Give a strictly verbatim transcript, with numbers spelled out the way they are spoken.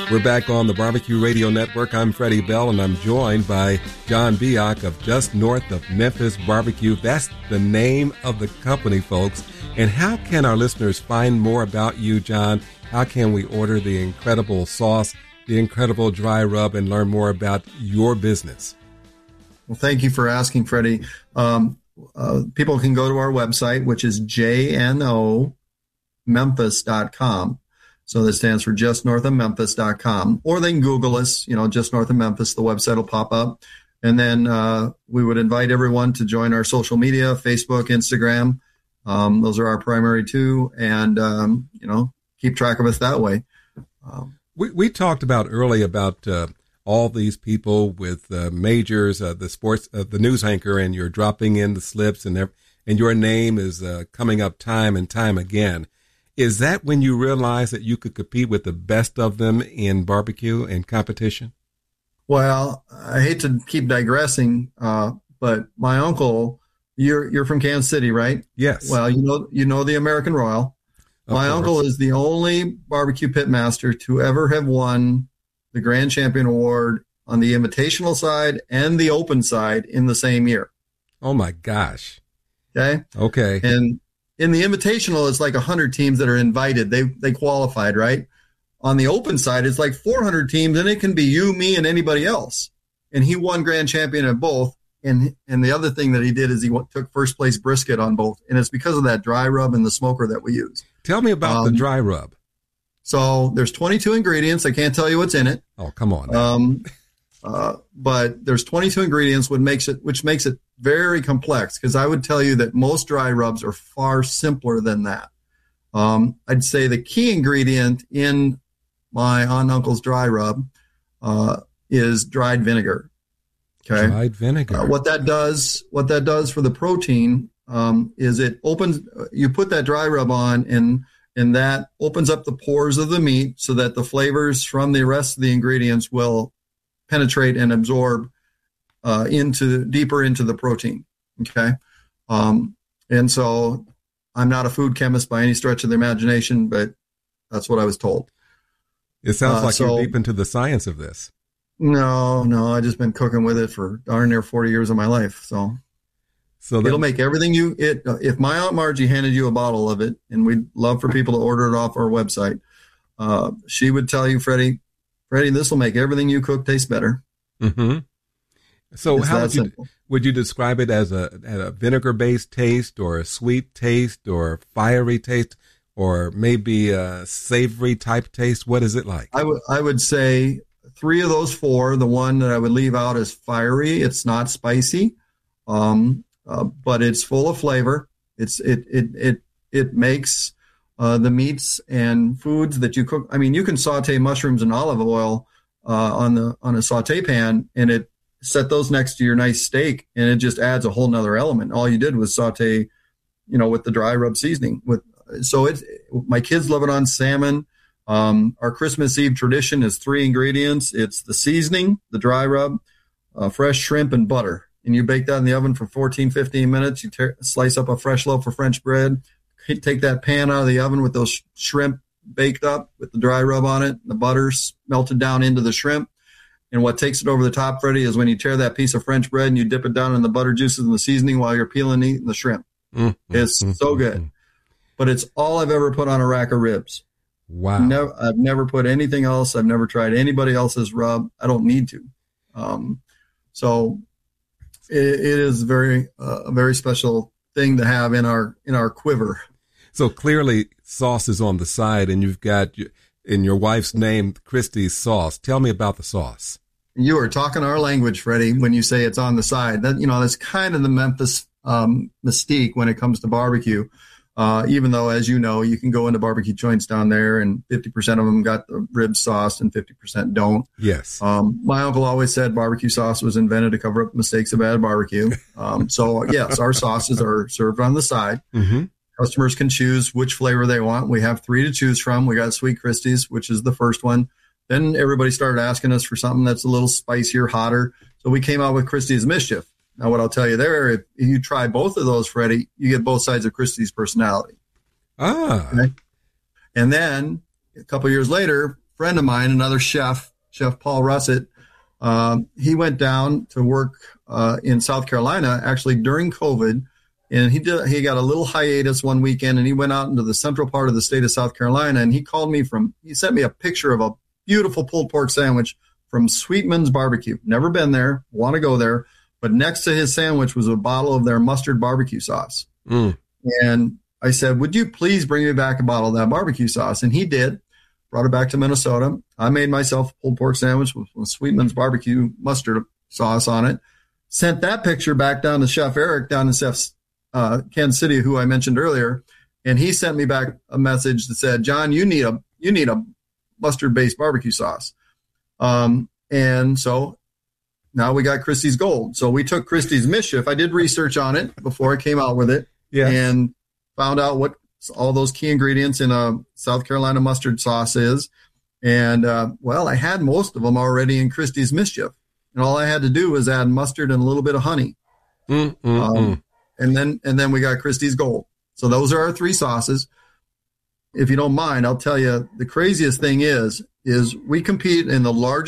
We're back on the Barbecue Radio Network. I'm Freddie Bell, and I'm joined by John Biak of Just North of Memphis Barbecue. That's the name of the company, folks. And how can our listeners find more about you, John? How can we order the incredible sauce, the incredible dry rub, and learn more about your business? Well, thank you for asking, Freddie. Um, uh, people can go to our website, which is j n o memphis dot com. So that stands for just north of memphis dot com. Or they can Google us, you know, Just North of Memphis. The website will pop up. And then uh, we would invite everyone to join our social media, Facebook, Instagram. Um, those are our primary two. And, um, you know, keep track of us that way. Um, we, we talked about early about uh, all these people with uh, majors, uh, the sports, uh, the news anchor, and you're dropping in the slips and, and your name is uh, coming up time and time again. Is that when you realized that you could compete with the best of them in barbecue and competition? Well, I hate to keep digressing, uh, but my uncle, you're you're from Kansas City, right? Yes. Well, you know you know the American Royal. Of my course. uncle is the only barbecue pitmaster to ever have won the Grand Champion Award on the invitational side and the open side in the same year. Oh my gosh. Okay. Okay. And in the invitational, it's like one hundred teams that are invited. They they qualified, right? On the open side, it's like four hundred teams, and it can be you, me, and anybody else. And he won grand champion at both. And and the other thing that he did is he went, took first place brisket on both. And it's because of that dry rub and the smoker that we use. Tell me about um, the dry rub. So there's twenty-two ingredients. I can't tell you what's in it. Oh, come on. Now. Um, uh, but there's twenty-two ingredients, which makes it which makes it very complex, because I would tell you that most dry rubs are far simpler than that. Um, I'd say the key ingredient in my aunt and uncle's dry rub uh, is dried vinegar. Okay, dried vinegar. Uh, what that does, what that does for the protein, um, is it opens. You put that dry rub on, and and that opens up the pores of the meat so that the flavors from the rest of the ingredients will penetrate and absorb uh, into deeper into the protein. Okay. Um, and so I'm not a food chemist by any stretch of the imagination, but that's what I was told. It sounds uh, like so, you're deep into the science of this. No, no, I just been cooking with it for darn near forty years of my life. So, so it'll make everything you, it, if my Aunt Margie handed you a bottle of it, and we'd love for people to order it off our website, uh, she would tell you, Freddie, Freddie, this will make everything you cook taste better. Mm-hmm. So It's how that would you, simple. would you describe it as a, a vinegar-based taste, or a sweet taste, or fiery taste, or maybe a savory type taste? What is it like? I would I would say three of those four. The one that I would leave out is fiery. It's not spicy, um, uh, but it's full of flavor. It's it it it it makes uh, the meats and foods that you cook. I mean, you can saute mushrooms in olive oil uh, on the on a saute pan, and it set those next to your nice steak, and it just adds a whole nother element. All you did was saute, you know, with the dry rub seasoning. With so it's my kids love it on salmon. Um, our Christmas Eve tradition is three ingredients. It's the seasoning, the dry rub, uh, fresh shrimp, and butter. And you bake that in the oven for fourteen, fifteen minutes. You tear, slice up a fresh loaf of French bread, take that pan out of the oven with those sh- shrimp baked up with the dry rub on it, the butter melted down into the shrimp. And what takes it over the top, Freddie, is when you tear that piece of French bread and you dip it down in the butter juices and the seasoning while you're peeling and eating the shrimp. Mm-hmm. It's so good. But it's all I've ever put on a rack of ribs. Wow. Never, I've never put anything else. I've never tried anybody else's rub. I don't need to. Um, so it, it is very uh, a very special thing to have in our in our quiver. So clearly sauce is on the side, and you've got in your wife's name, Christie's Sauce. Tell me about the sauce. You are talking our language, Freddie, when you say it's on the side. That, you know, that's kind of the Memphis um, mystique when it comes to barbecue. Uh, even though, as you know, you can go into barbecue joints down there and fifty percent of them got the rib sauce and fifty percent don't. Yes. Um, my uncle always said barbecue sauce was invented to cover up mistakes of bad barbecue. Um, so, yes, our sauces are served on the side. Mm-hmm. Customers can choose which flavor they want. We have three to choose from. We got Sweet Christie's, which is the first one. Then everybody started asking us for something that's a little spicier, hotter. So we came out with Christie's Mischief. Now, what I'll tell you there, if you try both of those, Freddie, you get both sides of Christie's personality. Ah. Okay? And then a couple of years later, friend of mine, another chef, Chef Paul Russett, um, he went down to work uh, in South Carolina, actually during COVID, and he did. He got a little hiatus one weekend, and he went out into the central part of the state of South Carolina, and he called me from. He sent me a picture of a beautiful pulled pork sandwich from Sweetman's Barbecue. Never been there, want to go there, but next to his sandwich was a bottle of their mustard barbecue sauce. Mm. And I said, "Would you please bring me back a bottle of that barbecue sauce?" And he did. Brought it back to Minnesota. I made myself a pulled pork sandwich with, with Sweetman's barbecue mustard sauce on it. Sent that picture back down to Chef Eric down in Chef's, uh, Kansas City, who I mentioned earlier, and he sent me back a message that said, "John, you need a you need a mustard-based barbecue sauce." Um, and so now we got Christie's Gold. So we took Christie's Mischief. I did research on it before I came out with it, yes. and found out what all those key ingredients in a South Carolina mustard sauce is. And, uh, well, I had most of them already in Christie's Mischief. And all I had to do was add mustard and a little bit of honey. Mm, mm, um, mm. And then, and then we got Christie's Gold. So those are our three sauces. If you don't mind, I'll tell you the craziest thing is, is we compete in the largest